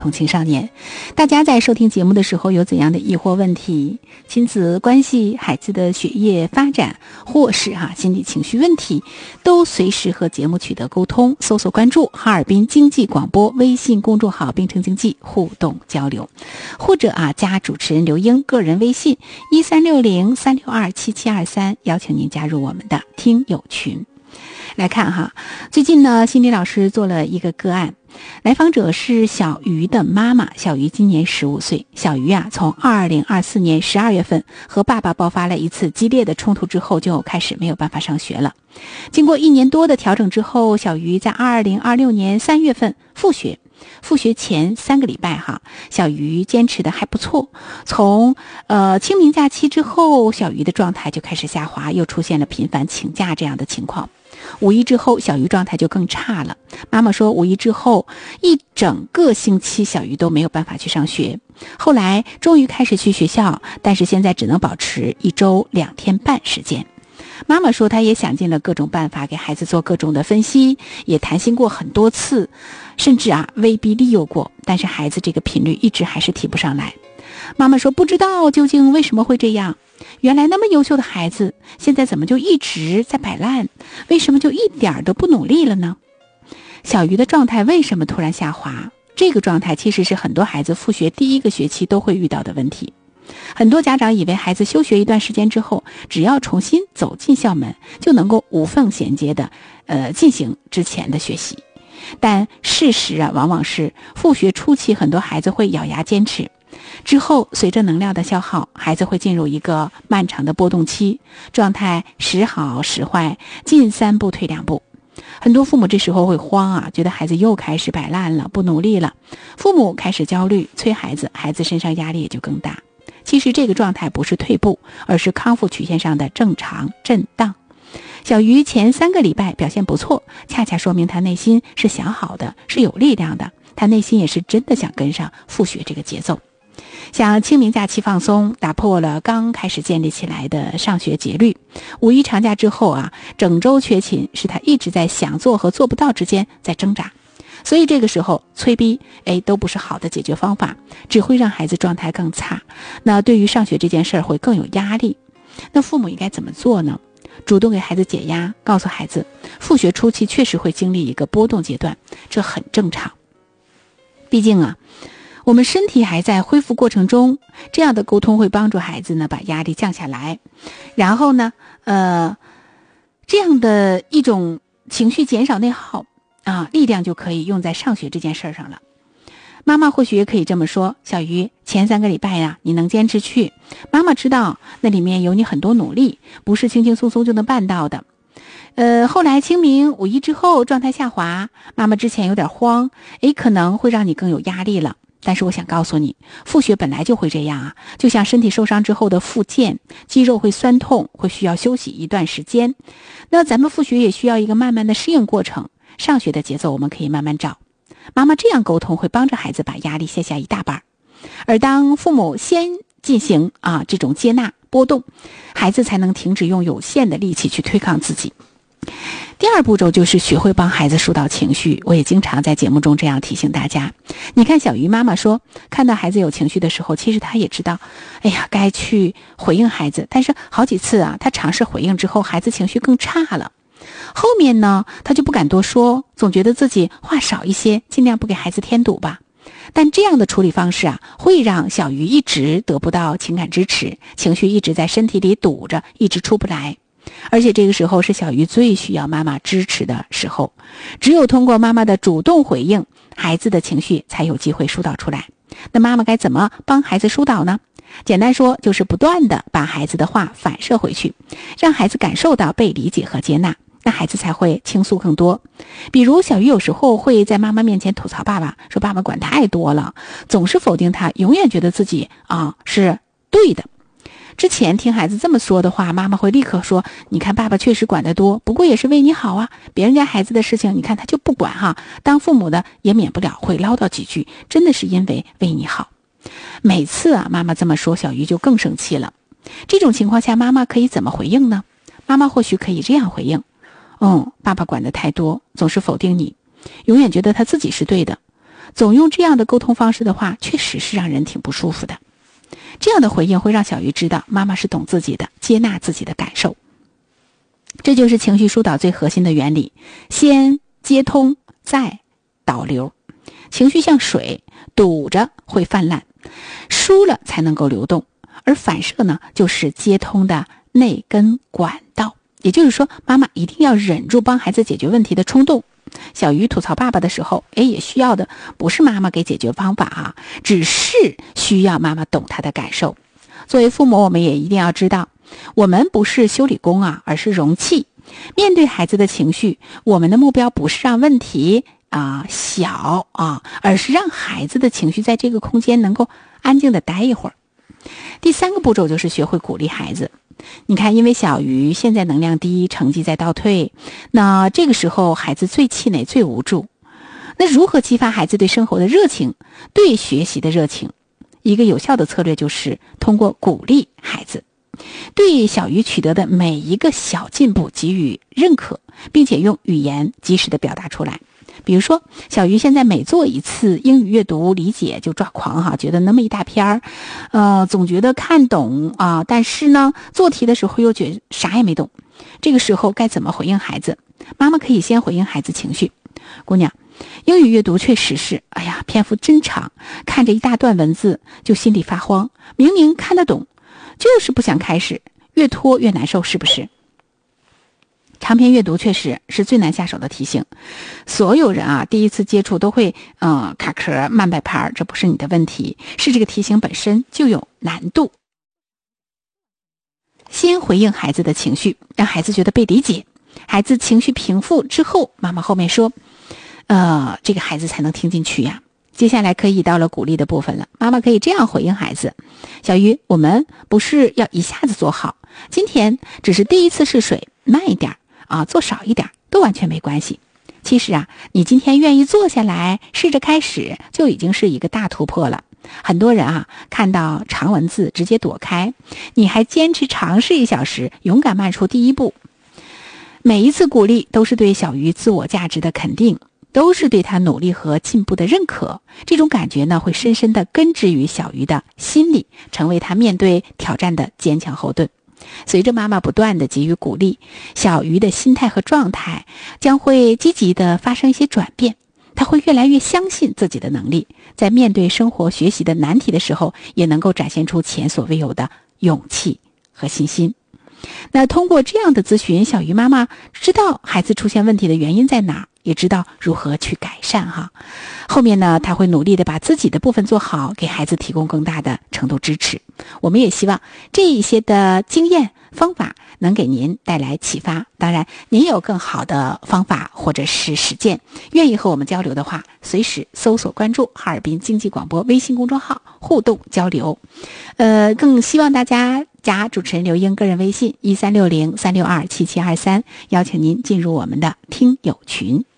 同青少年，大家在收听节目的时候有怎样的疑惑问题？亲子关系、孩子的学业发展，或是心理情绪问题，都随时和节目取得沟通。搜索关注哈尔滨经济广播微信公众号“滨城经济”互动交流，或者加主持人刘英个人微信1360-362-7723，邀请您加入我们的听友群。来看最近呢，心理老师做了一个个案，来访者是小鱼的妈妈。小鱼今年15岁。小鱼从2024年12月份和爸爸爆发了一次激烈的冲突之后，就开始没有办法上学了。经过1年多的调整之后，小鱼在2026年3月份复学。复学前3个礼拜小鱼坚持的还不错。从清明假期之后，小鱼的状态就开始下滑，又出现了频繁请假这样的情况。5一之后，小鱼状态就更差了。妈妈说5一之后1整个星期小鱼都没有办法去上学，后来终于开始去学校，但是现在只能保持1周2天半时间。妈妈说她也想尽了各种办法给孩子做各种的分析，也谈心过很多次，甚至威逼利诱过，但是孩子这个频率一直还是提不上来。妈妈说不知道究竟为什么会这样，原来那么优秀的孩子现在怎么就一直在摆烂，为什么就一点都不努力了呢？小鱼的状态为什么突然下滑？这个状态其实是很多孩子复学第1个学期都会遇到的问题。很多家长以为孩子休学一段时间之后，只要重新走进校门，就能够无缝衔接的进行之前的学习。但事实往往是复学初期很多孩子会咬牙坚持，之后随着能量的消耗，孩子会进入一个漫长的波动期，状态时好时坏，进3步退2步。很多父母这时候会慌觉得孩子又开始摆烂了，不努力了，父母开始焦虑，催孩子，孩子身上压力也就更大。其实这个状态不是退步，而是康复曲线上的正常震荡。小鱼前3个礼拜表现不错，恰恰说明他内心是想好的，是有力量的，他内心也是真的想跟上复学这个节奏。像清明假期放松，打破了刚开始建立起来的上学节律。5一长假之后整周缺勤，是他一直在想做和做不到之间在挣扎。所以这个时候催逼都不是好的解决方法，只会让孩子状态更差。那对于上学这件事会更有压力。那父母应该怎么做呢？主动给孩子解压，告诉孩子复学初期确实会经历一个波动阶段，这很正常。毕竟我们身体还在恢复过程中，这样的沟通会帮助孩子呢把压力降下来，然后呢这样的一种情绪减少内耗力量就可以用在上学这件事上了。妈妈或许也可以这么说，小鱼前3个礼拜你能坚持去，妈妈知道那里面有你很多努力，不是轻轻松松就能办到的。后来清明5一之后状态下滑，妈妈之前有点慌，可能会让你更有压力了。但是我想告诉你，复学本来就会这样就像身体受伤之后的复健，肌肉会酸痛，会需要休息一段时间。那咱们复学也需要一个慢慢的适应过程，上学的节奏我们可以慢慢找。妈妈这样沟通会帮着孩子把压力卸下一大半，而当父母先进行这种接纳波动，孩子才能停止用有限的力气去对抗自己。第2步骤就是学会帮孩子疏导情绪，我也经常在节目中这样提醒大家。你看小鱼妈妈说，看到孩子有情绪的时候，其实她也知道该去回应孩子，但是好几次她尝试回应之后，孩子情绪更差了。后面呢，她就不敢多说，总觉得自己话少一些，尽量不给孩子添堵吧。但这样的处理方式会让小鱼一直得不到情感支持，情绪一直在身体里堵着，一直出不来。而且这个时候是小鱼最需要妈妈支持的时候，只有通过妈妈的主动回应，孩子的情绪才有机会疏导出来。那妈妈该怎么帮孩子疏导呢？简单说就是不断的把孩子的话反射回去，让孩子感受到被理解和接纳，那孩子才会倾诉更多。比如小鱼有时候会在妈妈面前吐槽爸爸，说爸爸管太多了，总是否定他，永远觉得自己是对的。之前听孩子这么说的话，妈妈会立刻说，你看爸爸确实管得多，不过也是为你好别人家孩子的事情你看他就不管当父母的也免不了会唠叨几句，真的是因为为你好。每次妈妈这么说，小鱼就更生气了。这种情况下妈妈可以怎么回应呢？妈妈或许可以这样回应，爸爸管得太多，总是否定你，永远觉得他自己是对的。 总用这样的沟通方式的话，确实是让人挺不舒服的。这样的回应会让小鱼知道妈妈是懂自己的，接纳自己的感受。这就是情绪疏导最核心的原理，先接通，再导流。情绪像水，堵着会泛滥，疏了才能够流动，而反射呢，就是接通的内根管道。也就是说，妈妈一定要忍住帮孩子解决问题的冲动。小鱼吐槽爸爸的时候，也需要的不是妈妈给解决方法啊，只是需要妈妈懂他的感受。作为父母，我们也一定要知道，我们不是修理工啊，而是容器。面对孩子的情绪，我们的目标不是让问题小而是让孩子的情绪在这个空间能够安静的待一会儿。第3个步骤就是学会鼓励孩子。你看，因为小鱼现在能量低，成绩在倒退，那这个时候孩子最气馁最无助，那如何激发孩子对生活的热情，对学习的热情？一个有效的策略就是通过鼓励孩子，对小鱼取得的每一个小进步给予认可，并且用语言及时的表达出来。比如说，小鱼现在每做一次英语阅读理解就抓狂觉得那么一大篇总觉得看懂但是呢，做题的时候又觉得啥也没懂。这个时候该怎么回应孩子？妈妈可以先回应孩子情绪。姑娘，英语阅读确实是，篇幅真长，看着一大段文字就心里发慌，明明看得懂，就是不想开始，越拖越难受，是不是？长篇阅读确实是最难下手的题型，所有人第一次接触都会卡壳慢摆盘，这不是你的问题，是这个题型本身就有难度。先回应孩子的情绪，让孩子觉得被理解，孩子情绪平复之后，妈妈后面说这个孩子才能听进去呀。接下来可以到了鼓励的部分了，妈妈可以这样回应孩子：小鱼，我们不是要一下子做好，今天只是第一次试水，慢一点做少一点都完全没关系。其实你今天愿意坐下来试着开始，就已经是一个大突破了。很多人看到长文字直接躲开，你还坚持尝试1小时，勇敢迈出第一步。每一次鼓励都是对小鱼自我价值的肯定，都是对他努力和进步的认可。这种感觉呢，会深深地根植于小鱼的心里，成为他面对挑战的坚强后盾。随着妈妈不断的给予鼓励，小鱼的心态和状态将会积极的发生一些转变，他会越来越相信自己的能力，在面对生活学习的难题的时候，也能够展现出前所未有的勇气和信心。那通过这样的咨询，小鱼妈妈知道孩子出现问题的原因在哪儿，也知道如何去改善后面呢，他会努力的把自己的部分做好，给孩子提供更大的程度支持。我们也希望这一些的经验方法能给您带来启发。当然，您有更好的方法或者是实践，愿意和我们交流的话，随时搜索关注哈尔滨经济广播微信公众号互动交流。更希望大家加主持人刘英个人微信1360-362-7723，邀请您进入我们的听友群。